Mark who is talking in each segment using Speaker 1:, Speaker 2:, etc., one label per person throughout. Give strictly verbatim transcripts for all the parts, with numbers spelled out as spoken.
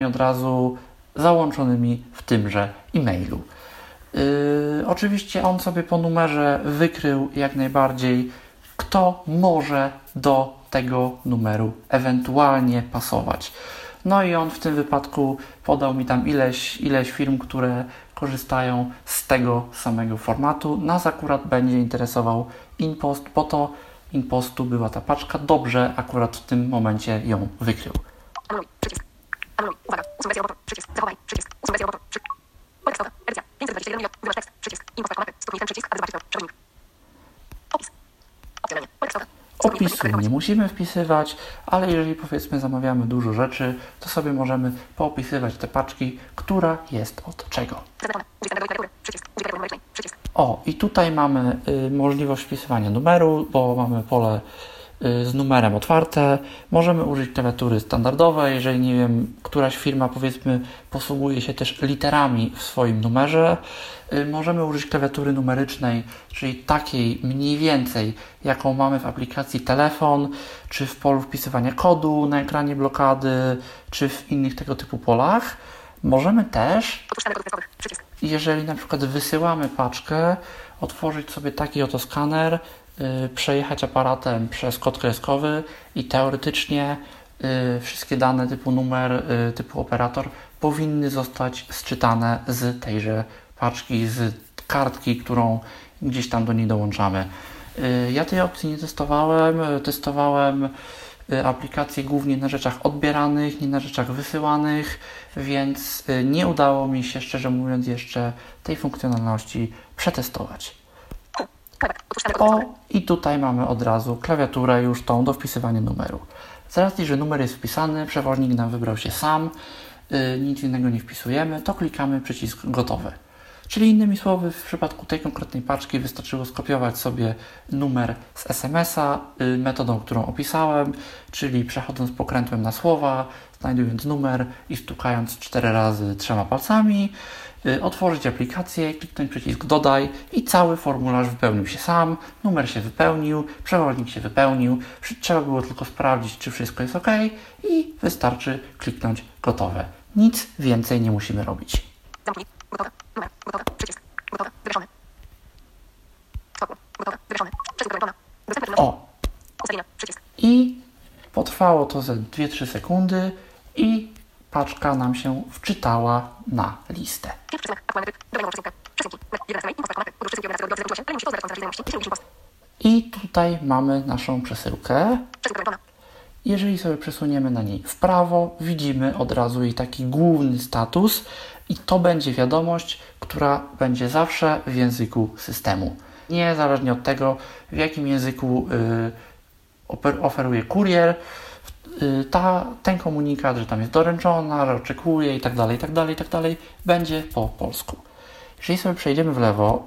Speaker 1: od razu załączonymi w tymże e-mailu. Yy, oczywiście on sobie po numerze wykrył jak najbardziej, kto może do tego numeru ewentualnie pasować. No i on w tym wypadku podał mi tam ileś, ileś firm, które korzystają z tego samego formatu. Nas akurat będzie interesował InPost, po to InPostu była ta paczka. Dobrze akurat w tym momencie ją wykrył.
Speaker 2: Anuluj, przycisk. Anuluj, uwaga, usuń wersję robotu, przycisk, zachowaj, przycisk, usuń wersję robotu, przycisk. Pole tekstowe, edycja, pięćset dwadzieścia jeden, wybrać tekst, przycisk, InPost pakomaty, stuknij ten przycisk, aby zobaczyć to, przewodnik. Opis. Opcjonalnie, pole tekstowe.
Speaker 1: Opisu nie musimy wpisywać, ale jeżeli powiedzmy zamawiamy dużo rzeczy, to sobie możemy poopisywać te paczki, która jest od czego. O, i tutaj mamy y, możliwość wpisywania numeru, bo mamy pole y, z numerem otwarte. Możemy użyć klawiatury standardowej, jeżeli nie wiem, któraś firma powiedzmy posługuje się też literami w swoim numerze. Y, możemy użyć klawiatury numerycznej, czyli takiej mniej więcej, jaką mamy w aplikacji telefon, czy w polu wpisywania kodu na ekranie blokady, czy w innych tego typu polach. Możemy też, jeżeli na przykład wysyłamy paczkę, otworzyć sobie taki oto skaner, yy, przejechać aparatem przez kod kreskowy i teoretycznie yy, wszystkie dane typu numer, yy, typu operator powinny zostać sczytane z tejże paczki, z kartki, którą gdzieś tam do niej dołączamy. Yy, ja tej opcji nie testowałem, testowałem aplikacje głównie na rzeczach odbieranych, nie na rzeczach wysyłanych, więc nie udało mi się, szczerze mówiąc, jeszcze tej funkcjonalności przetestować. O, i tutaj mamy od razu klawiaturę już tą do wpisywania numeru. Z racji, że numer jest wpisany, przewoźnik nam wybrał się sam, yy, nic innego nie wpisujemy, to klikamy przycisk gotowe. Czyli innymi słowy, w przypadku tej konkretnej paczki wystarczyło skopiować sobie numer z es em es a y, metodą, którą opisałem, czyli przechodząc pokrętłem na słowa, znajdując numer i stukając cztery razy trzema palcami, y, otworzyć aplikację, kliknąć przycisk dodaj i cały formularz wypełnił się sam, numer się wypełnił, przewoźnik się wypełnił, trzeba było tylko sprawdzić, czy wszystko jest ok i wystarczy kliknąć gotowe. Nic więcej nie musimy robić.
Speaker 2: Zamknij. Gotowe. Numer. Gotowe. Przycisk. Gotowe. Wywieszony. Stopło. Gotowe. Wywieszony. Przesyłka wyłączona. Dostępny
Speaker 1: O!
Speaker 2: Ustawienia. Przycisk.
Speaker 1: I potrwało to ze dwie trzy sekundy i paczka nam się wczytała na listę. I tutaj mamy naszą przesyłkę. Jeżeli sobie przesuniemy na niej w prawo, widzimy od razu jej taki główny status i to będzie wiadomość, która będzie zawsze w języku systemu. Niezależnie od tego, w jakim języku yy, oferuje kurier, yy, ta, ten komunikat, że tam jest doręczona, że oczekuje i tak dalej, i tak dalej, i tak dalej, będzie po polsku. Jeżeli sobie przejdziemy w lewo,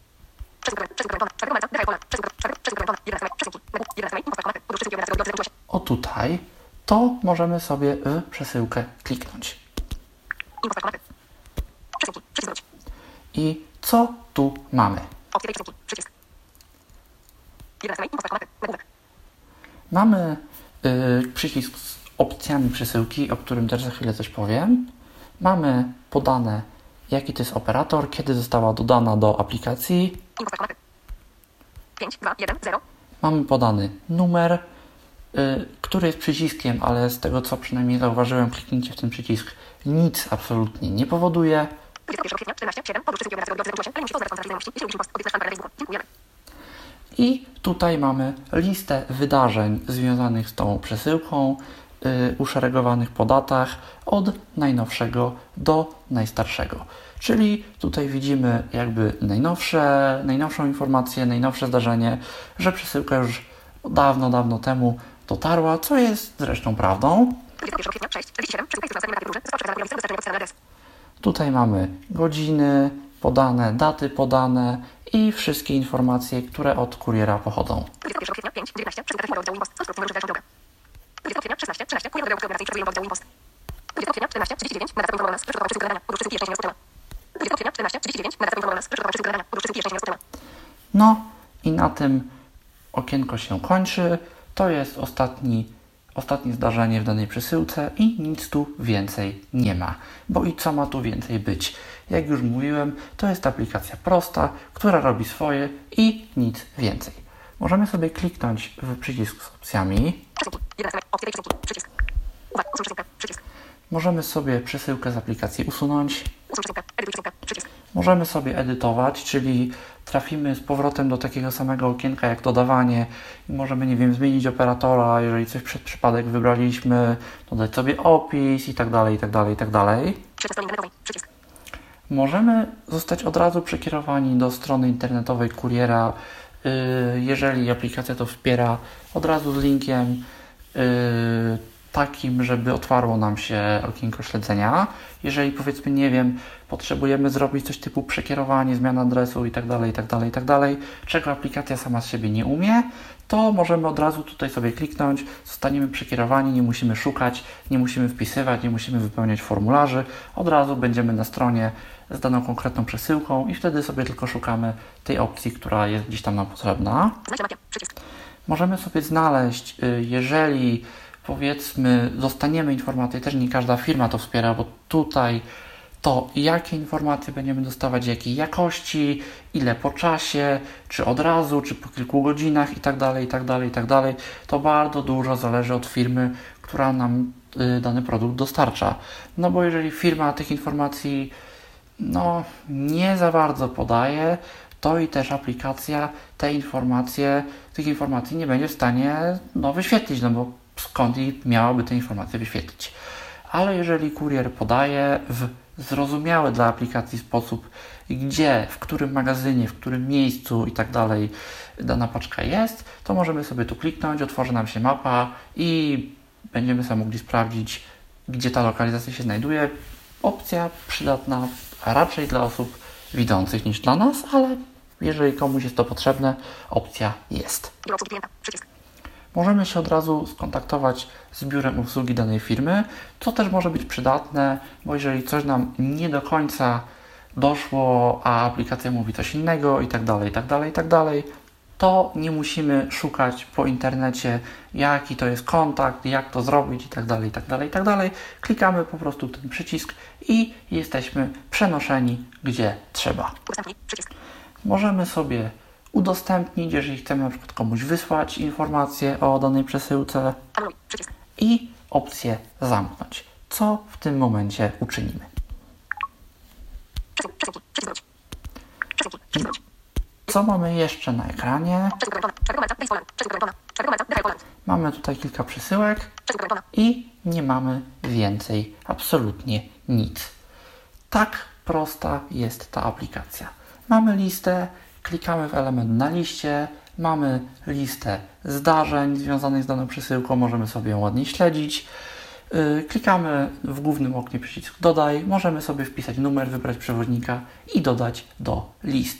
Speaker 1: o tutaj, to możemy sobie w przesyłkę kliknąć. I co tu mamy? Mamy yy, przycisk z opcjami przesyłki, o którym też za chwilę coś powiem. Mamy podane, jaki to jest operator, kiedy została dodana do aplikacji.
Speaker 2: pięć dwa jeden zero.
Speaker 1: Mamy podany numer, yy, który jest przyciskiem, ale z tego, co przynajmniej zauważyłem, kliknięcie w ten przycisk nic absolutnie nie powoduje. I tutaj mamy listę wydarzeń związanych z tą przesyłką, yy, uszeregowanych po datach od najnowszego do najstarszego. Czyli tutaj widzimy jakby najnowsze, najnowszą informację, najnowsze zdarzenie, że przesyłka już dawno, dawno temu dotarła, co jest zresztą prawdą. Tutaj mamy godziny podane, daty podane i wszystkie informacje, które od kuriera pochodzą. No i na tym okienko się kończy. To jest ostatni ostatnie zdarzenie w danej przesyłce i nic tu więcej nie ma. Bo i co ma tu więcej być? Jak już mówiłem, to jest aplikacja prosta, która robi swoje i nic więcej. Możemy sobie kliknąć w przycisk z opcjami.
Speaker 2: Przesyłki. jeden z opcji tej przesyłki. Przycisk. Uwaga. Usuń przesyłkę. Przycisk.
Speaker 1: Możemy sobie przesyłkę z aplikacji usunąć.
Speaker 2: Usuń przesyłkę. Edytuj przesyłkę. Przycisk.
Speaker 1: Możemy sobie edytować, czyli trafimy z powrotem do takiego samego okienka jak dodawanie i możemy, nie wiem, zmienić operatora, jeżeli coś przed przypadek wybraliśmy, dodać sobie opis i tak dalej, i tak dalej, i tak dalej.
Speaker 2: Przeczytaj strony internetowej. Przycisk.
Speaker 1: Możemy zostać od razu przekierowani do strony internetowej kuriera, yy, jeżeli aplikacja to wspiera, od razu z linkiem yy, takim, żeby otwarło nam się okienko śledzenia. Jeżeli, powiedzmy, nie wiem, potrzebujemy zrobić coś typu przekierowanie, zmiana adresu i tak dalej, i tak dalej, i tak dalej, czego aplikacja sama z siebie nie umie, to możemy od razu tutaj sobie kliknąć, zostaniemy przekierowani, nie musimy szukać, nie musimy wpisywać, nie musimy wypełniać formularzy, od razu będziemy na stronie z daną konkretną przesyłką i wtedy sobie tylko szukamy tej opcji, która jest gdzieś tam nam potrzebna.
Speaker 2: Znajdź mapie. Przycisk.
Speaker 1: Możemy sobie znaleźć, jeżeli, powiedzmy, dostaniemy informacje, też nie każda firma to wspiera, bo tutaj to jakie informacje będziemy dostawać, jakiej jakości, ile po czasie, czy od razu, czy po kilku godzinach i tak dalej, i tak dalej, i tak dalej. To bardzo dużo zależy od firmy, która nam y, dany produkt dostarcza. No bo jeżeli firma tych informacji no, nie za bardzo podaje, to i też aplikacja te informacje, tych informacji nie będzie w stanie no, wyświetlić, no bo skąd i miałaby te informacje wyświetlić. Ale jeżeli kurier podaje w zrozumiały dla aplikacji sposób, gdzie, w którym magazynie, w którym miejscu i tak dalej dana paczka jest, to możemy sobie tu kliknąć, otworzy nam się mapa i będziemy sobie mogli sprawdzić, gdzie ta lokalizacja się znajduje. Opcja przydatna raczej dla osób widzących niż dla nas, ale jeżeli komuś jest to potrzebne, opcja jest.
Speaker 2: Biuro obsługi klienta. Przycisk.
Speaker 1: Możemy się od razu skontaktować z biurem obsługi danej firmy, co też może być przydatne, bo jeżeli coś nam nie do końca doszło, a aplikacja mówi coś innego i tak dalej, i tak dalej, i tak dalej, to nie musimy szukać po internecie, jaki to jest kontakt, jak to zrobić i tak dalej, i tak dalej, i tak dalej. Klikamy po prostu ten przycisk i jesteśmy przenoszeni gdzie trzeba.
Speaker 2: Udostępnij. Przycisk.
Speaker 1: Możemy sobie udostępnić, jeżeli chcemy na przykład komuś wysłać informacje o danej przesyłce
Speaker 2: Anuluj. Przycisk.
Speaker 1: i opcję zamknąć. Co w tym momencie uczynimy?
Speaker 2: Przesyłki. Przesyłki. Przycisk wróć. Przesyłki. Przycisk wróć.
Speaker 1: Co mamy jeszcze na ekranie?
Speaker 2: Przesyłka graniczona. czwartego marca. Daj Poland. Przesyłka graniczona. czwartego marca. Daj Poland.
Speaker 1: Mamy tutaj kilka przesyłek
Speaker 2: Przesyłka graniczona.
Speaker 1: i nie mamy więcej absolutnie nic. Tak prosta jest ta aplikacja. Mamy listę, klikamy w element na liście, mamy listę zdarzeń związanych z daną przesyłką, możemy sobie ją ładnie śledzić. Yy, klikamy w głównym oknie przycisk dodaj, możemy sobie wpisać numer, wybrać przewoźnika i dodać do listy.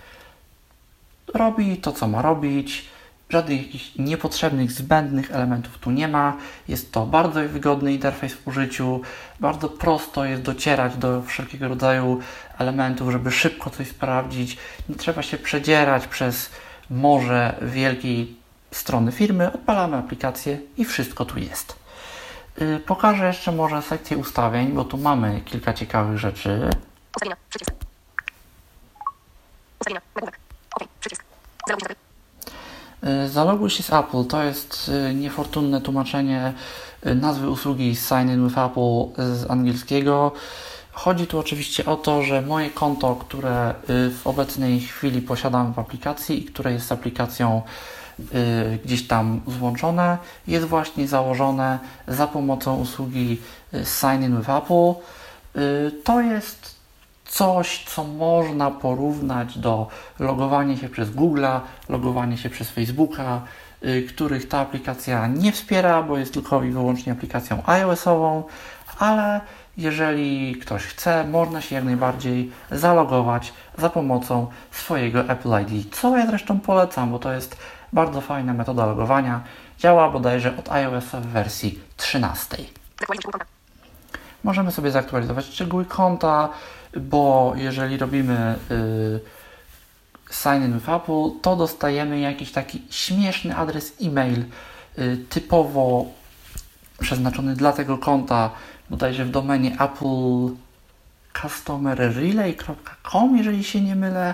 Speaker 1: Robi to, co ma robić. Żadnych jakichś niepotrzebnych, zbędnych elementów tu nie ma. Jest to bardzo wygodny interfejs w użyciu. Bardzo prosto jest docierać do wszelkiego rodzaju elementów, żeby szybko coś sprawdzić. Nie trzeba się przedzierać przez morze wielkiej strony firmy. Odpalamy aplikację i wszystko tu jest. Yy, pokażę jeszcze może sekcję ustawień, bo tu mamy kilka ciekawych rzeczy.
Speaker 2: Ustawienia. Przycisk. Ustawienia. Nagłówek. OK. Przycisk. Zaloguj się z Apple.
Speaker 1: Zaloguj się z Apple to jest niefortunne tłumaczenie nazwy usługi Sign in with Apple z angielskiego. Chodzi tu oczywiście o to, że moje konto, które w obecnej chwili posiadam w aplikacji i które jest z aplikacją gdzieś tam złączone, jest właśnie założone za pomocą usługi Sign in with Apple. To jest coś, co można porównać do logowania się przez Google'a, logowania się przez Facebooka, y, których ta aplikacja nie wspiera, bo jest tylko i wyłącznie aplikacją iOS-ową, ale jeżeli ktoś chce, można się jak najbardziej zalogować za pomocą swojego Apple I D, co ja zresztą polecam, bo to jest bardzo fajna metoda logowania. Działa bodajże od iOS-a w wersji trzynastej. Możemy sobie zaktualizować szczegóły konta, bo jeżeli robimy y, sign in with Apple, to dostajemy jakiś taki śmieszny adres e-mail, y, typowo przeznaczony dla tego konta, bodajże w domenie apple customer relay kropka com, jeżeli się nie mylę.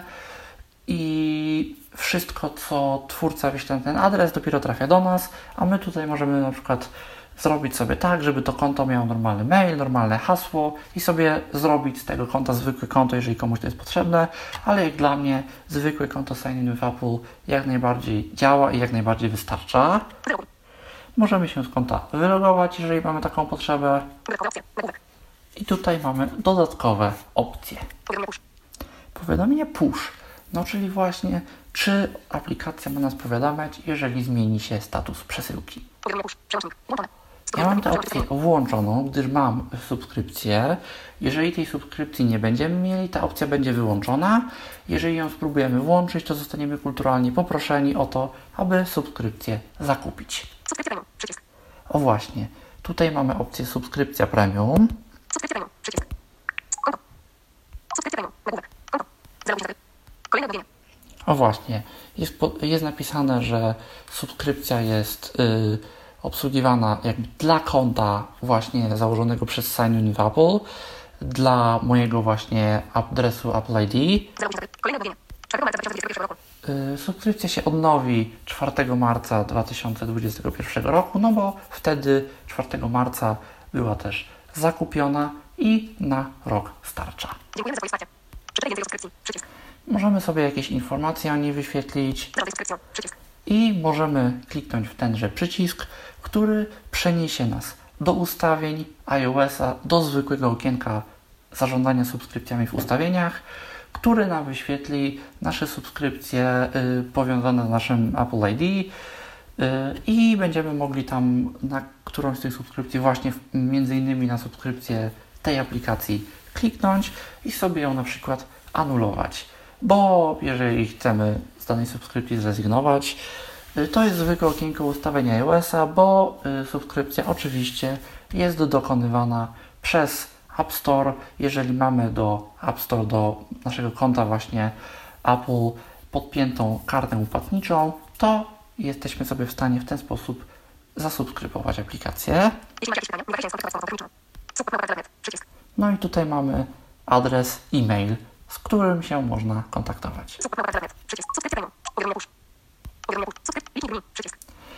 Speaker 1: I wszystko, co twórca wyśle na ten adres, dopiero trafia do nas, a my tutaj możemy na przykład zrobić sobie tak, żeby to konto miało normalny mail, normalne hasło i sobie zrobić z tego konta zwykłe konto, jeżeli komuś to jest potrzebne, ale jak dla mnie zwykłe konto Sign in with Apple jak najbardziej działa i jak najbardziej wystarcza. Możemy się z konta wylogować, jeżeli mamy taką potrzebę. I tutaj mamy dodatkowe opcje. Powiadomienie push. No czyli właśnie, czy aplikacja ma nas powiadamiać, jeżeli zmieni się status przesyłki. Ja mam tę opcję włączoną, gdyż mam subskrypcję. Jeżeli tej subskrypcji nie będziemy mieli, ta opcja będzie wyłączona. Jeżeli ją spróbujemy włączyć, to zostaniemy kulturalnie poproszeni o to, aby subskrypcję zakupić. O właśnie, tutaj mamy opcję subskrypcja premium.
Speaker 2: Subskrypcja premium, przycisk. Konto. Subskrypcja premium, nagłówek. Konto. zero pięć. Kolejne objawienie.
Speaker 1: O właśnie, jest, po, jest napisane, że subskrypcja jest y, obsługiwana jakby dla konta właśnie założonego przez Sign in with Apple, dla mojego właśnie adresu Apple I D.
Speaker 2: Kolejne objawienie. czwartego marca dwa tysiące dwudziestego pierwszego roku.
Speaker 1: Y, subskrypcja się odnowi czwartego marca dwa tysiące dwudziestego pierwszego roku, no bo wtedy czwartego marca była też zakupiona i na rok starcza.
Speaker 2: Dziękujemy za Twoje wsparcie. Przeczytaj więcej o subskrypcji, przycisk.
Speaker 1: Możemy sobie jakieś informacje o niej wyświetlić.
Speaker 2: Zarządzaj subskrypcją, przycisk.
Speaker 1: I możemy kliknąć w tenże przycisk, który przeniesie nas do ustawień iOS-a, do zwykłego okienka zarządzania subskrypcjami w ustawieniach, który nam wyświetli nasze subskrypcje y, powiązane z naszym Apple I D y, i będziemy mogli tam na którąś z tych subskrypcji, właśnie w, między innymi na subskrypcję tej aplikacji kliknąć i sobie ją na przykład anulować. Bo jeżeli chcemy z danej subskrypcji zrezygnować, to jest zwykłe okienko ustawienia iOS-a, bo y, subskrypcja oczywiście jest dokonywana przez App Store. Jeżeli mamy do App Store, do naszego konta właśnie Apple podpiętą kartę płatniczą, to jesteśmy sobie w stanie w ten sposób zasubskrybować aplikację.
Speaker 2: Jeśli macie jakieś pytania, nie wahajcie się skontaktować z płatniczą. Subskrypcja, przycisk.
Speaker 1: No i tutaj mamy adres e-mail, z którym się można kontaktować.
Speaker 2: Przycisk. Subskrypcja premium. Powiadomienie push. Powiadomienie push. Subskrypcja. Link menu. Przycisk.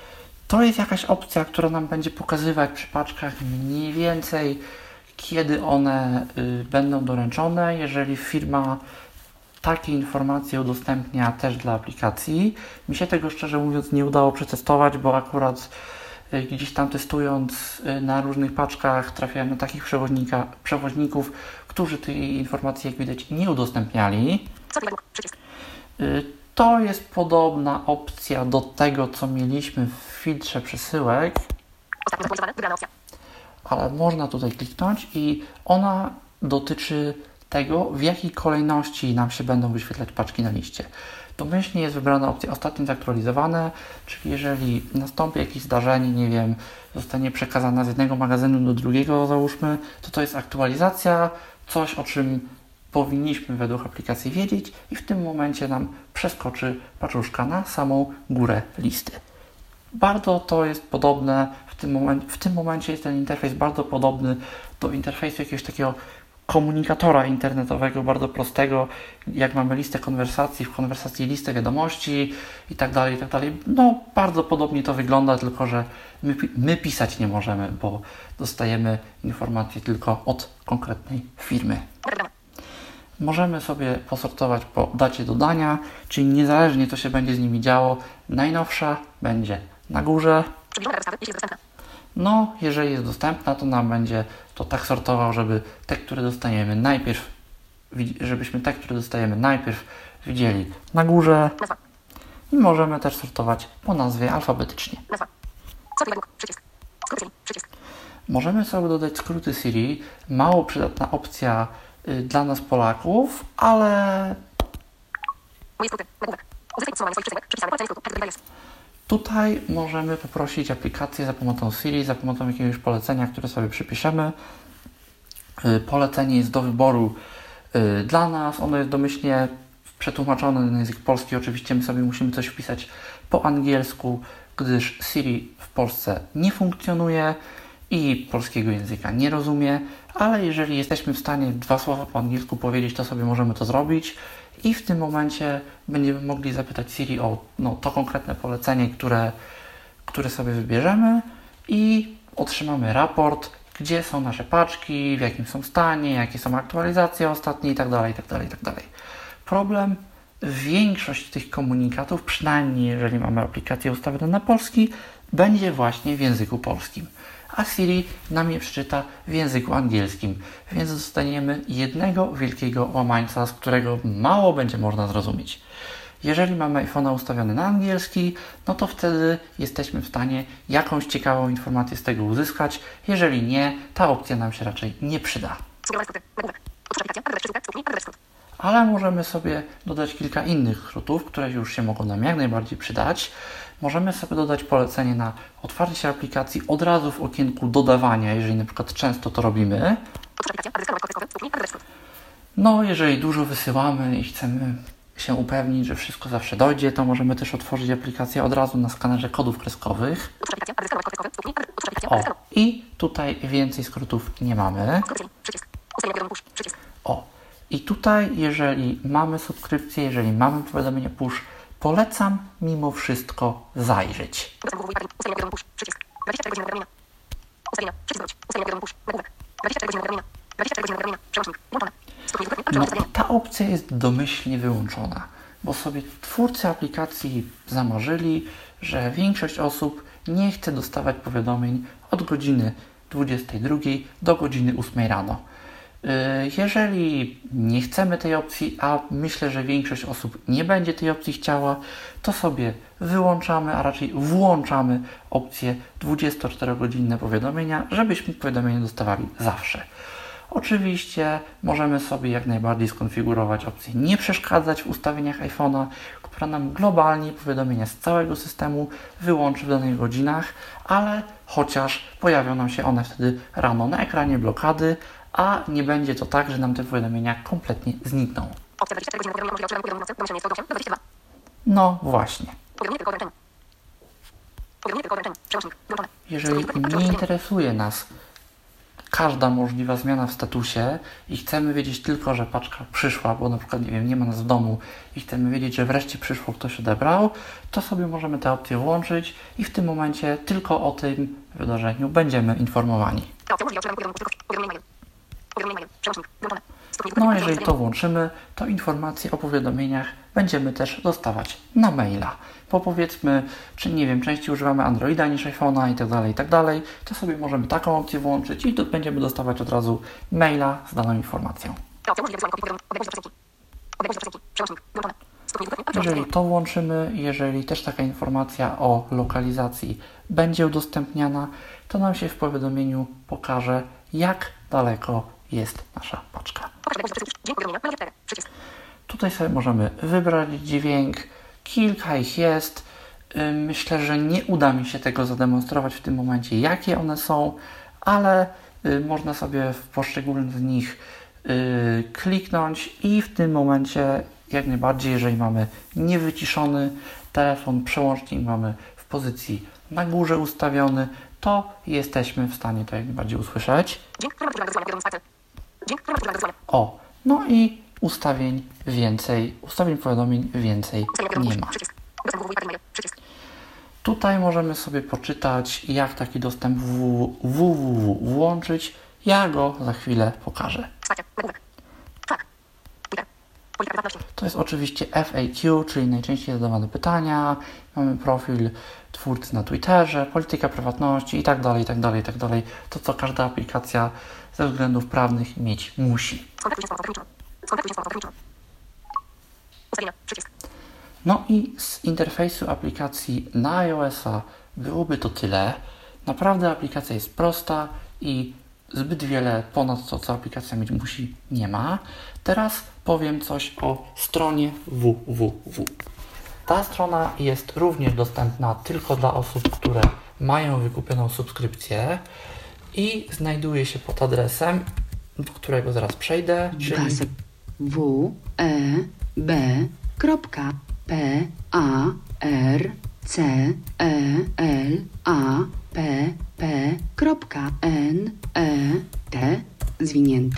Speaker 1: To jest jakaś opcja, która nam będzie pokazywać przy paczkach mniej więcej, kiedy one y, będą doręczone. Jeżeli firma takie informacje udostępnia też dla aplikacji. Mi się tego szczerze mówiąc nie udało przetestować, bo akurat y, gdzieś tam testując y, na różnych paczkach trafiałem na takich przewoźnika, przewoźników, którzy tej informacji, jak widać, nie udostępniali.
Speaker 2: Przycisk.
Speaker 1: Y, to jest podobna opcja do tego, co mieliśmy w filtrze przesyłek.
Speaker 2: Ostatnio zaktualizowane, wybrana opcja.
Speaker 1: Ale można tutaj kliknąć i ona dotyczy tego, w jakiej kolejności nam się będą wyświetlać paczki na liście. Domyślnie jest wybrana opcja ostatnio zaktualizowane, czyli jeżeli nastąpi jakieś zdarzenie, nie wiem, zostanie przekazana z jednego magazynu do drugiego, załóżmy, to to jest aktualizacja, coś o czym powinniśmy według aplikacji wiedzieć i w tym momencie nam przeskoczy paczuszka na samą górę listy. Bardzo to jest podobne, w tym, momencie, w tym momencie jest ten interfejs bardzo podobny do interfejsu jakiegoś takiego komunikatora internetowego, bardzo prostego, jak mamy listę konwersacji, w konwersacji listę wiadomości i tak dalej, i tak dalej. No, bardzo podobnie to wygląda, tylko że my, my pisać nie możemy, bo dostajemy informacje tylko od konkretnej firmy. Możemy sobie posortować po dacie dodania, czyli niezależnie co się będzie z nimi działo, najnowsza będzie na górze. No, jeżeli jest dostępna, to nam będzie to tak sortował, żeby te, które dostajemy najpierw, żebyśmy te, które dostajemy najpierw widzieli na górze. I możemy też sortować po nazwie alfabetycznie. Możemy sobie dodać skróty Siri. Mało przydatna opcja y, dla nas Polaków, ale tutaj możemy poprosić aplikację za pomocą Siri, za pomocą jakiegoś polecenia, które sobie przypiszemy. Yy, polecenie jest do wyboru yy, dla nas. Ono jest domyślnie przetłumaczone na język polski. Oczywiście my sobie musimy coś wpisać po angielsku, gdyż Siri w Polsce nie funkcjonuje. i polskiego języka nie rozumie, ale jeżeli jesteśmy w stanie dwa słowa po angielsku powiedzieć, to sobie możemy to zrobić i w tym momencie będziemy mogli zapytać Siri o no, to konkretne polecenie, które, które sobie wybierzemy i otrzymamy raport, gdzie są nasze paczki, w jakim są stanie, jakie są aktualizacje ostatnie itd., itd., itd. Problem, większość tych komunikatów, przynajmniej jeżeli mamy aplikację ustawioną na polski, będzie właśnie w języku polskim, a Siri nam je przeczyta w języku angielskim, więc dostaniemy jednego wielkiego łamańca, z którego mało będzie można zrozumieć. Jeżeli mamy iPhone'a ustawiony na angielski, no to wtedy jesteśmy w stanie jakąś ciekawą informację z tego uzyskać. Jeżeli nie, ta opcja nam się raczej nie przyda. Ale możemy sobie dodać kilka innych skrótów, które już się mogą nam jak najbardziej przydać. Możemy sobie dodać polecenie na otwarcie aplikacji od razu w okienku dodawania, jeżeli na przykład często to robimy. No, jeżeli dużo wysyłamy i chcemy się upewnić, że wszystko zawsze dojdzie, to możemy też otworzyć aplikację od razu na skanerze kodów kreskowych. O, i tutaj więcej skrótów nie mamy. O, i tutaj jeżeli mamy subskrypcję, jeżeli mamy powiadomienie push, polecam mimo wszystko zajrzeć. No, ta opcja jest domyślnie wyłączona, bo sobie twórcy aplikacji zamarzyli, że większość osób nie chce dostawać powiadomień od godziny dwudziestej drugiej do godziny ósmej rano. Jeżeli nie chcemy tej opcji, a myślę, że większość osób nie będzie tej opcji chciała, to sobie wyłączamy, a raczej włączamy opcję dwudziestoczterogodzinne powiadomienia, żebyśmy powiadomienia dostawali zawsze. Oczywiście możemy sobie jak najbardziej skonfigurować opcję nie przeszkadzać w ustawieniach iPhone'a, która nam globalnie powiadomienia z całego systemu wyłączy w danych godzinach, ale chociaż pojawią nam się one wtedy rano na ekranie blokady, a nie będzie to tak, że nam te powiadomienia kompletnie znikną. No właśnie. Jeżeli nie interesuje nas każda możliwa zmiana w statusie i chcemy wiedzieć tylko, że paczka przyszła, bo na przykład nie wiem, nie ma nas w domu i chcemy wiedzieć, że wreszcie przyszło, ktoś odebrał, to sobie możemy tę opcję włączyć i w tym momencie tylko o tym wydarzeniu będziemy informowani. No, jeżeli to włączymy, to informacje o powiadomieniach będziemy też dostawać na maila. Bo powiedzmy, czy nie wiem, częściej używamy Androida niż iPhone'a i tak dalej, i tak dalej, to sobie możemy taką opcję włączyć i tu będziemy dostawać od razu maila z daną informacją. Jeżeli to włączymy, jeżeli też taka informacja o lokalizacji będzie udostępniana, to nam się w powiadomieniu pokaże, jak daleko jest nasza paczka. Tutaj sobie możemy wybrać dźwięk, kilka ich jest. Myślę, że nie uda mi się tego zademonstrować w tym momencie, jakie one są, ale można sobie w poszczególnych z nich kliknąć i w tym momencie jak najbardziej, jeżeli mamy niewyciszony telefon, przełącznik mamy w pozycji na górze ustawiony, to jesteśmy w stanie to jak najbardziej usłyszeć. O, no i ustawień więcej, ustawień powiadomień więcej nie ma. Tutaj możemy sobie poczytać, jak taki dostęp www włączyć. Ja go za chwilę pokażę. To jest oczywiście F A Q, czyli najczęściej zadawane pytania. Mamy profil twórcy na Twitterze, polityka prywatności itd., itd., itd. To, co każda aplikacja ze względów prawnych mieć musi. No i z interfejsu aplikacji na iOS-a byłoby to tyle. Naprawdę aplikacja jest prosta i zbyt wiele ponad to, co aplikacja mieć musi, nie ma. Teraz powiem coś o stronie www. Ta strona jest również dostępna tylko dla osób, które mają wykupioną subskrypcję i znajduje się pod adresem, do którego zaraz przejdę, czyli
Speaker 3: w e b kropka p a r C E L A P P kropka N E T zwinięte.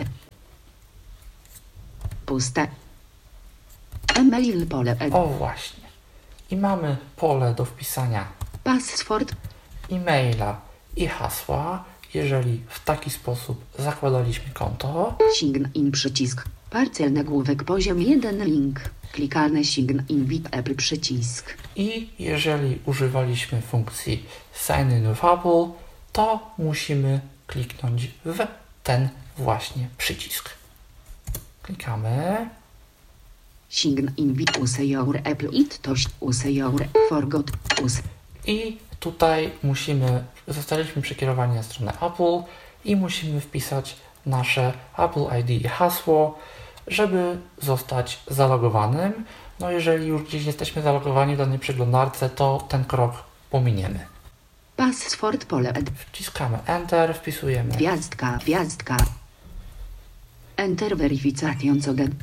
Speaker 3: Puste. E-mail pole ed.
Speaker 1: O właśnie. I mamy pole do wpisania
Speaker 3: Password.
Speaker 1: e-maila i hasła. Jeżeli w taki sposób zakładaliśmy konto,
Speaker 3: Sign in przycisk. Parcel nagłówek poziom jeden link. Klikalne sign in with Apple przycisk.
Speaker 1: i jeżeli używaliśmy funkcji Sign in with Apple, to musimy kliknąć w ten właśnie przycisk. Klikamy.
Speaker 3: Sign in with use your Apple it toś use your forgot use.
Speaker 1: I tutaj musimy, zostaliśmy przekierowani na stronę Apple i musimy wpisać nasze Apple I D i hasło, żeby zostać zalogowanym. No jeżeli już gdzieś jesteśmy zalogowani w danej przeglądarce, to ten krok pominiemy.
Speaker 3: Password pole ed.
Speaker 1: Wciskamy Enter, wpisujemy
Speaker 3: Gwiazdka, gwiazdka. Enter weryfikacją co de.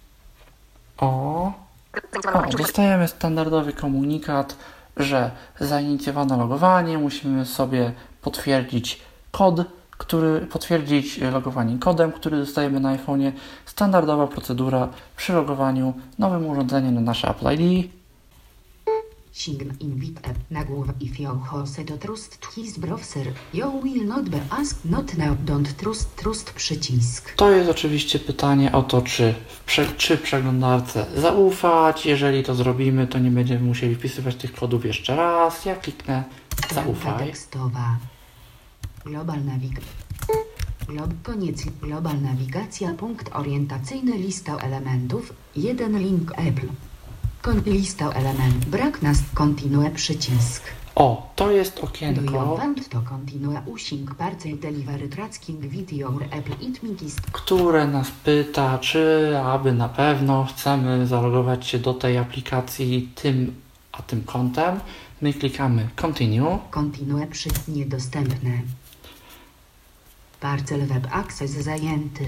Speaker 1: o,
Speaker 2: Zainicjowano
Speaker 1: o, dostajemy standardowy komunikat, że zainicjowano logowanie, musimy sobie potwierdzić kod, który potwierdzić logowanie kodem, który dostajemy na iPhone'ie. Standardowa procedura przy logowaniu nowym urządzeniem na nasze Apple I D.
Speaker 3: Sign in with app. Nagłówek if you hose to trust his browser. You will not be asked not now don't trust trust przycisk.
Speaker 1: To jest oczywiście pytanie o to, czy w prze, czy przeglądarce zaufać. Jeżeli to zrobimy, to nie będziemy musieli wpisywać tych kodów jeszcze raz. Ja kliknę
Speaker 3: Ramka
Speaker 1: zaufaj.
Speaker 3: tekstowa. Global navig. Glob koniec. Global nawigacja. Punkt orientacyjny. Lista elementów. Jeden link Apple. Kon lista element. Brak nas. Continue przycisk.
Speaker 1: O, to jest
Speaker 3: Do you
Speaker 1: okienko,
Speaker 3: want to continue using parcel delivery tracking with your Apple it mikist.
Speaker 1: które nas pyta, czy aby na pewno chcemy zalogować się do tej aplikacji tym a tym kontem. My klikamy Continue.
Speaker 3: Continue przy niedostępne. Parcel web access zajęty.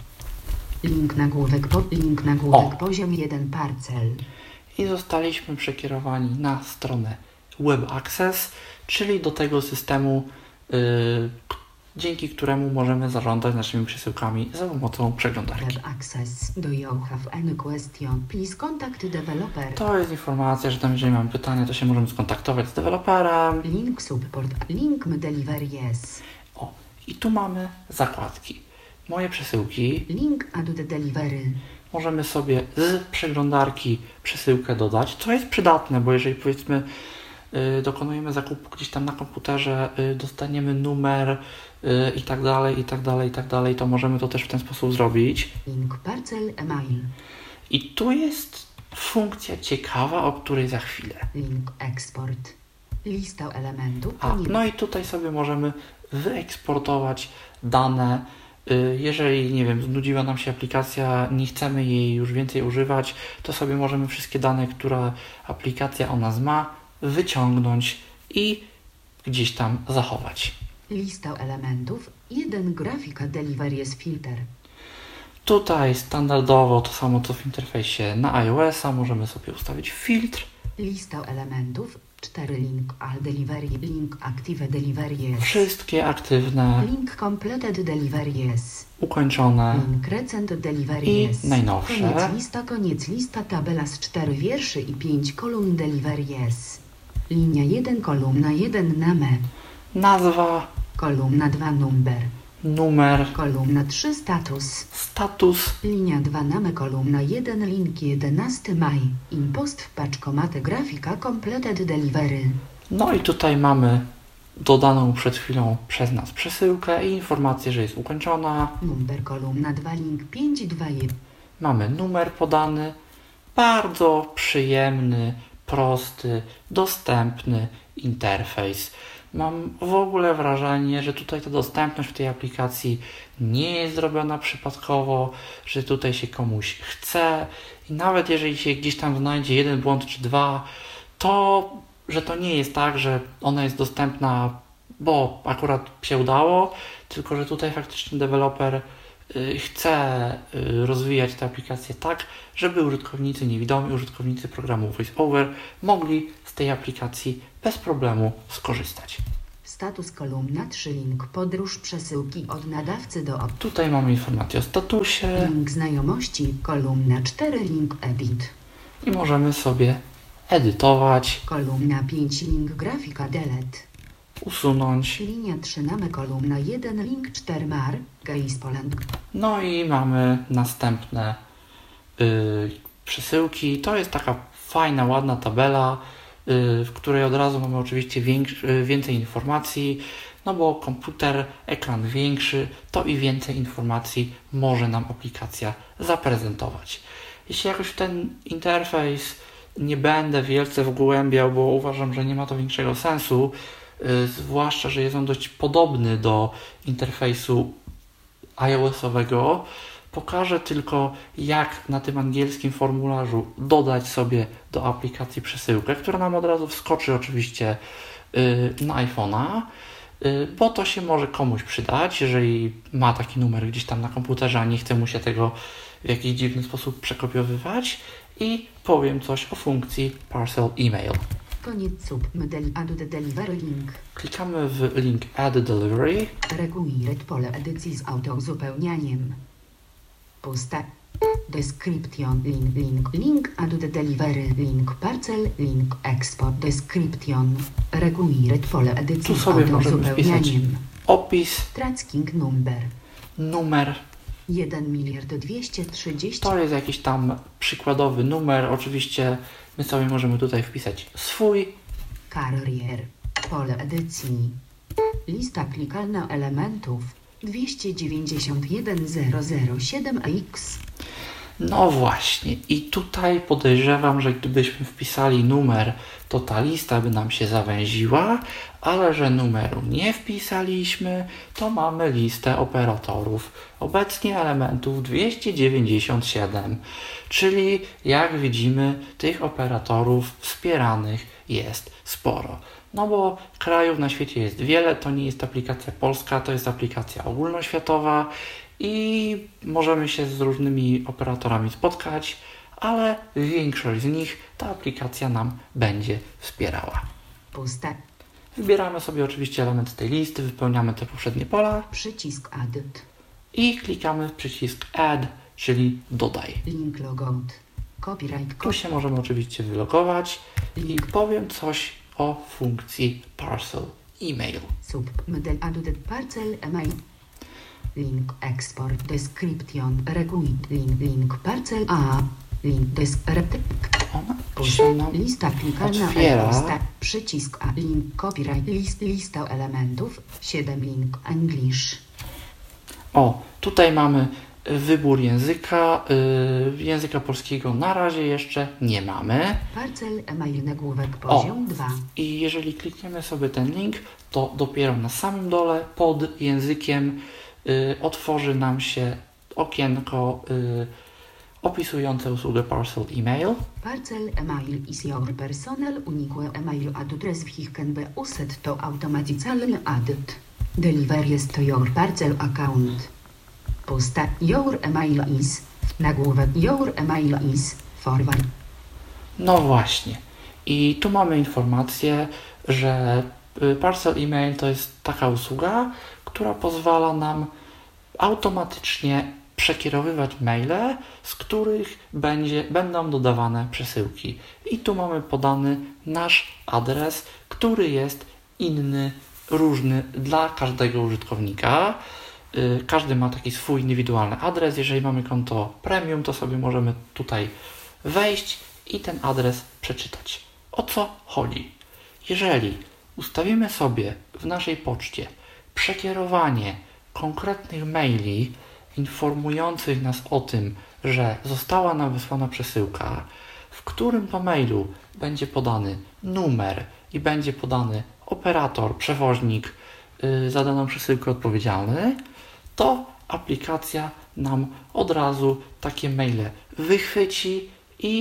Speaker 3: Link nagłówek po link nagłówek
Speaker 1: O.
Speaker 3: poziom jeden parcel.
Speaker 1: I zostaliśmy przekierowani na stronę Web Access, czyli do tego systemu, yy, k- dzięki któremu możemy zarządzać naszymi przesyłkami za pomocą przeglądarki.
Speaker 3: Web access. Do you have any question? Please contact developer.
Speaker 1: To jest informacja, że tam jeżeli mamy pytania, to się możemy skontaktować z deweloperem.
Speaker 3: Link support. Link my deliver yes.
Speaker 1: O, i tu mamy zakładki. Moje przesyłki.
Speaker 3: Link add the delivery.
Speaker 1: Możemy sobie z przeglądarki przesyłkę dodać, co jest przydatne, bo jeżeli powiedzmy y, dokonujemy zakupu gdzieś tam na komputerze, y, dostaniemy numer y, i tak dalej, i tak dalej, i tak dalej, to możemy to też w ten sposób zrobić.
Speaker 3: Link parcel email.
Speaker 1: I tu jest funkcja ciekawa, o której za chwilę.
Speaker 3: Link export. Lista elementów.
Speaker 1: A, no i tutaj sobie możemy wyeksportować dane. Y, Jeżeli, nie wiem, znudziła nam się aplikacja, nie chcemy jej już więcej używać, to sobie możemy wszystkie dane, które aplikacja o nas ma, wyciągnąć i gdzieś tam zachować.
Speaker 3: Lista elementów. jeden grafika delivery jest filter.
Speaker 1: Tutaj standardowo to samo co w interfejsie na iOS-a, możemy sobie ustawić filtr.
Speaker 3: Lista elementów. cztery link all delivery. Link active delivery yes.
Speaker 1: Wszystkie aktywne,
Speaker 3: Link completed delivery yes.
Speaker 1: ukończone
Speaker 3: Link recent delivery
Speaker 1: i
Speaker 3: yes.
Speaker 1: najnowsze.
Speaker 3: Koniec lista, koniec lista, tabela z cztery wierszy i pięć kolumn delivery yes. Linia jeden, kolumna jeden, name.
Speaker 1: Nazwa,
Speaker 3: Kolumna dwa, number.
Speaker 1: numer,
Speaker 3: Kolumna trzy, status.
Speaker 1: status.
Speaker 3: Linia dwa, name, kolumna jeden, link jedenasty maj. Impost w paczkomaty, grafika completed delivery.
Speaker 1: No i tutaj mamy dodaną przed chwilą przez nas przesyłkę i informację, że jest ukończona.
Speaker 3: Number, kolumna dwa, link pięć, dwa, jeden.
Speaker 1: Mamy numer podany. Bardzo przyjemny, prosty, dostępny interfejs. Mam w ogóle wrażenie, że tutaj ta dostępność w tej aplikacji nie jest zrobiona przypadkowo, że tutaj się komuś chce i nawet jeżeli się gdzieś tam znajdzie jeden błąd czy dwa, to że to nie jest tak, że ona jest dostępna, bo akurat się udało, tylko że tutaj faktycznie deweloper chce rozwijać tę aplikację tak, żeby użytkownicy niewidomi, użytkownicy programu VoiceOver mogli z tej aplikacji bez problemu skorzystać.
Speaker 3: Status kolumna trzy link podróż przesyłki od nadawcy do op.
Speaker 1: Tutaj mamy informację o statusie.
Speaker 3: Link znajomości kolumna cztery link edit.
Speaker 1: I możemy sobie edytować.
Speaker 3: Kolumna pięć link grafika delete.
Speaker 1: Usunąć.
Speaker 3: Linia trzy name kolumna jeden link cztery mar Geis Poland.
Speaker 1: No i mamy następne yy, przesyłki. To jest taka fajna, ładna tabela, yy, w której od razu mamy oczywiście większy, yy, więcej informacji, no bo komputer, ekran większy, to i więcej informacji może nam aplikacja zaprezentować. Jeśli jakoś w ten interfejs nie będę wielce wgłębiał, bo uważam, że nie ma to większego sensu, yy, zwłaszcza, że jest on dość podobny do interfejsu iOS-owego, pokażę tylko, jak na tym angielskim formularzu dodać sobie do aplikacji przesyłkę, która nam od razu wskoczy oczywiście yy, na iPhone'a, yy, bo to się może komuś przydać, jeżeli ma taki numer gdzieś tam na komputerze, a nie chce mu się tego w jakiś dziwny sposób przekopiowywać, i powiem coś o funkcji Parcel Email.
Speaker 3: Koniec sub model add the delivery link.
Speaker 1: Klikamy w link Add Delivery.
Speaker 3: Required pole edycji z autouzupełnianiem. Pusta. Description link link link add the delivery link parcel link export description. Required pole edycji
Speaker 1: Tu
Speaker 3: z
Speaker 1: sobie możemy wpisać
Speaker 3: autouzupełnianiem.
Speaker 1: opis,
Speaker 3: Tracking number.
Speaker 1: numer.
Speaker 3: jeden miliard dwieście trzydzieści.
Speaker 1: To jest jakiś tam przykładowy numer. Oczywiście my sobie możemy tutaj wpisać swój.
Speaker 3: Carrier. Pole edycji. Lista klikalna elementów dwieście dziewięćdziesiąt jeden zero zero siedem X.
Speaker 1: No właśnie. I tutaj podejrzewam, że gdybyśmy wpisali numer, to ta lista by nam się zawęziła, ale że numeru nie wpisaliśmy, to mamy listę operatorów. Obecnie elementów dwieście dziewięćdziesiąt siedem, czyli jak widzimy, tych operatorów wspieranych jest sporo. No bo krajów na świecie jest wiele, to nie jest aplikacja polska, to jest aplikacja ogólnoświatowa i możemy się z różnymi operatorami spotkać, ale większość z nich ta aplikacja nam będzie wspierała.
Speaker 3: Pusta.
Speaker 1: Wybieramy sobie oczywiście element z tej listy, wypełniamy te poprzednie pola
Speaker 3: Przycisk add.
Speaker 1: i klikamy w przycisk Add, czyli dodaj.
Speaker 3: Link logout. Copyright.
Speaker 1: Tu się możemy oczywiście wylogować i powiem coś o funkcji Parcel Email.
Speaker 3: Sub model add the parcel email. Link export description requit link link parcel a link description.
Speaker 1: Ona się nam
Speaker 3: Lista klikalna
Speaker 1: otwiera.
Speaker 3: e-posta. Przycisk a link copyright list lista elementów siedem link English.
Speaker 1: O, tutaj mamy wybór języka. Yy, języka polskiego na razie jeszcze nie mamy.
Speaker 3: Parcel email nagłówek poziom dwa.
Speaker 1: I jeżeli klikniemy sobie ten link, to dopiero na samym dole pod językiem yy, otworzy nam się okienko yy, opisujące usługę Parcel Email.
Speaker 3: Parcel email is your personal unique email address which can be used to automatically added. Deliveries to your parcel account. Pusta. Your email is. Nagłówek. Your email is forward.
Speaker 1: No właśnie. I tu mamy informację, że Parcel Email to jest taka usługa, która pozwala nam automatycznie przekierowywać maile, z których będzie, będą dodawane przesyłki. I tu mamy podany nasz adres, który jest inny, różny dla każdego użytkownika. Yy, każdy ma taki swój indywidualny adres. Jeżeli mamy konto premium, to sobie możemy tutaj wejść i ten adres przeczytać. O co chodzi? Jeżeli ustawimy sobie w naszej poczcie przekierowanie konkretnych maili informujących nas o tym, że została nam wysłana przesyłka, w którym to mailu będzie podany numer i będzie podany operator, przewoźnik yy, za daną przesyłkę odpowiedzialny, to aplikacja nam od razu takie maile wychwyci i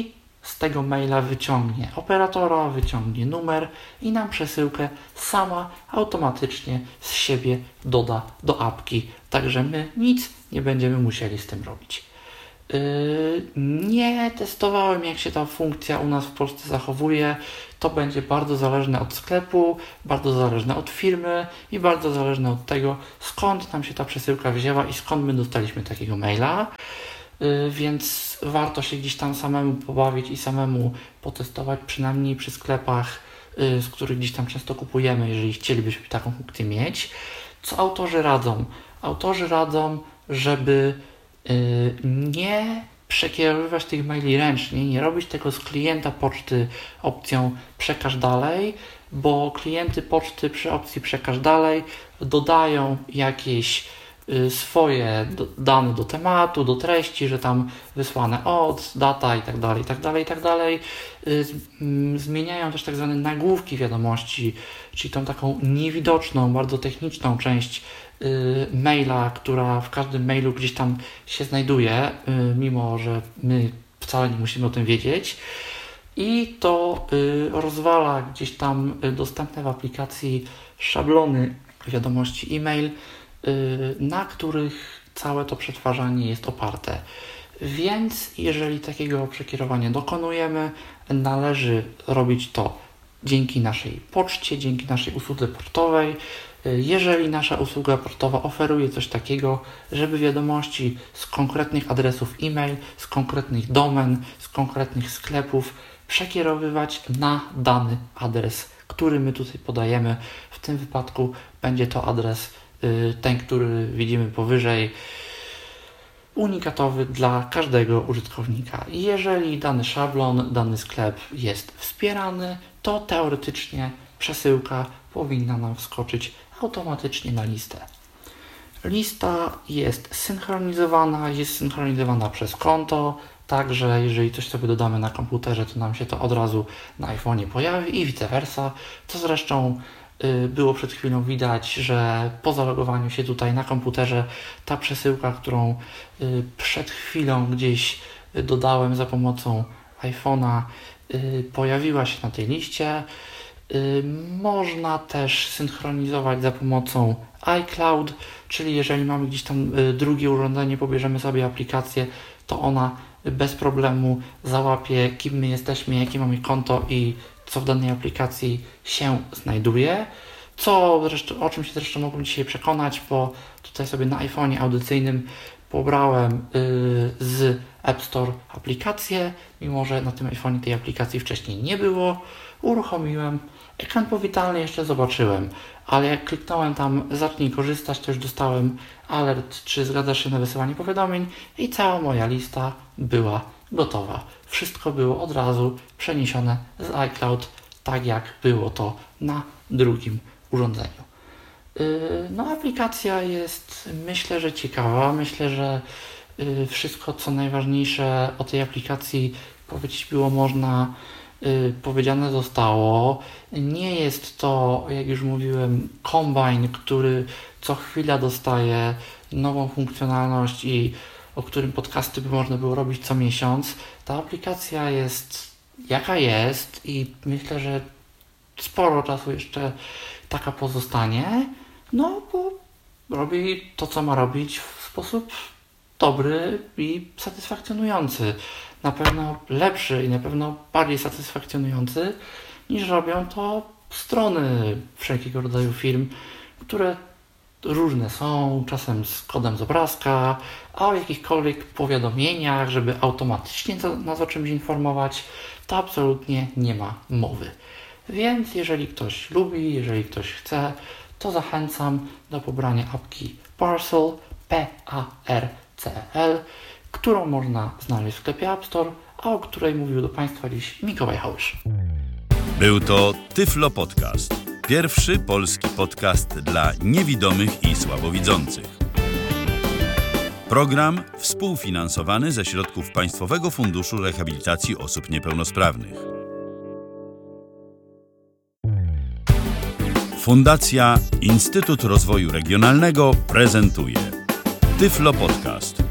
Speaker 1: z tego maila wyciągnie operatora, wyciągnie numer i nam przesyłkę sama automatycznie z siebie doda do apki. Także my nic nie będziemy musieli z tym robić. Yy, nie testowałem, jak się ta funkcja u nas w Polsce zachowuje. To będzie bardzo zależne od sklepu, bardzo zależne od firmy i bardzo zależne od tego, skąd nam się ta przesyłka wzięła i skąd my dostaliśmy takiego maila. Yy, więc warto się gdzieś tam samemu pobawić i samemu potestować, przynajmniej przy sklepach, yy, z których gdzieś tam często kupujemy, jeżeli chcielibyśmy taką funkcję mieć. Co autorzy radzą? Autorzy radzą, żeby yy, nie przekierowywać tych maili ręcznie, nie robić tego z klienta poczty opcją przekaż dalej, bo klienty poczty przy opcji przekaż dalej dodają jakieś y, swoje do, dane do tematu, do treści, że tam wysłane od, data i tak dalej, i tak dalej, i tak dalej. Y, y, zmieniają też tak zwane nagłówki wiadomości, czyli tą taką niewidoczną, bardzo techniczną część maila, która w każdym mailu gdzieś tam się znajduje, mimo że my wcale nie musimy o tym wiedzieć. I to rozwala gdzieś tam dostępne w aplikacji szablony wiadomości e-mail, na których całe to przetwarzanie jest oparte. Więc jeżeli takiego przekierowania dokonujemy, należy robić to dzięki naszej poczcie, dzięki naszej usłudze portowej. Jeżeli nasza usługa portowa oferuje coś takiego, żeby wiadomości z konkretnych adresów e-mail, z konkretnych domen, z konkretnych sklepów przekierowywać na dany adres, który my tutaj podajemy. W tym wypadku będzie to adres ten, który widzimy powyżej, unikatowy dla każdego użytkownika. Jeżeli dany szablon, dany sklep jest wspierany, to teoretycznie przesyłka powinna nam wskoczyć automatycznie na listę. Lista jest synchronizowana, jest synchronizowana przez konto, także jeżeli coś sobie dodamy na komputerze, to nam się to od razu na iPhone'ie pojawi i vice versa. To zresztą y, było przed chwilą widać, że po zalogowaniu się tutaj na komputerze ta przesyłka, którą y, przed chwilą gdzieś dodałem za pomocą iPhone'a, y, pojawiła się na tej liście. Można też synchronizować za pomocą iCloud, czyli jeżeli mamy gdzieś tam drugie urządzenie, pobierzemy sobie aplikację, to ona bez problemu załapie, kim my jesteśmy, jakie mamy konto i co w danej aplikacji się znajduje. Co zresztą, o czym się zresztą mogłem dzisiaj przekonać, bo tutaj sobie na iPhone'ie audycyjnym pobrałem yy, z App Store aplikację, mimo że na tym iPhone'ie tej aplikacji wcześniej nie było. Uruchomiłem, ekran powitalny jeszcze zobaczyłem, ale jak kliknąłem tam zacznij korzystać, to już dostałem alert, czy zgadzasz się na wysyłanie powiadomień i cała moja lista była gotowa. Wszystko było od razu przeniesione z iCloud, tak jak było to na drugim urządzeniu. No, aplikacja jest, myślę, że ciekawa. Myślę, że wszystko, co najważniejsze o tej aplikacji powiedzieć było można, powiedziane zostało. Nie jest to, jak już mówiłem, kombajn, który co chwila dostaje nową funkcjonalność i o którym podcasty by można było robić co miesiąc. Ta aplikacja jest jaka jest i myślę, że sporo czasu jeszcze taka pozostanie, no bo robi to, co ma robić w sposób dobry i satysfakcjonujący. Na pewno lepszy i na pewno bardziej satysfakcjonujący niż robią to strony wszelkiego rodzaju firm, które różne są, czasem z kodem z obrazka, a o jakichkolwiek powiadomieniach, żeby automatycznie nas o czymś informować, to absolutnie nie ma mowy. Więc jeżeli ktoś lubi, jeżeli ktoś chce, to zachęcam do pobrania apki Parcel, P A R C L, którą można znaleźć w sklepie App Store, a o której mówił do Państwa dziś Mikołaj Hałysz.
Speaker 4: Był to Tyflo Podcast. Pierwszy polski podcast dla niewidomych i słabowidzących. Program współfinansowany ze środków Państwowego Funduszu Rehabilitacji Osób Niepełnosprawnych. Fundacja Instytut Rozwoju Regionalnego prezentuje Tyflo Podcast.